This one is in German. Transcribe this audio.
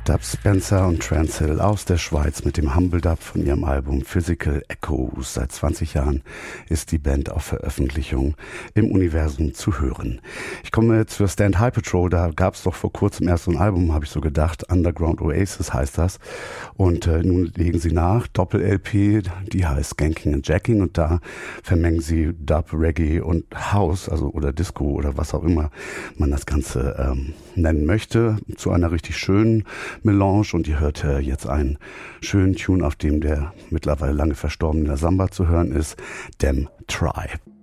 Dub Spencer und Trance Hill aus der Schweiz mit dem Humble Dub von ihrem Album Physical Echoes. Seit 20 Jahren ist die Band auf Veröffentlichung im Universum zu hören. Ich komme zur Stand High Patrol, da gab es doch vor kurzem erst so ein Album, habe ich so gedacht, Underground Oasis heißt das. Und nun legen sie nach, Doppel-LP, die heißt Skanking and Jacking, und da vermengen sie Dub, Reggae und House, also oder Disco oder was auch immer man das Ganze nennen möchte, zu einer richtig schönen Melange. Und ihr hört jetzt einen schönen Tune, auf dem der mittlerweile lange verstorbene Samba zu hören ist, Dem Tribe.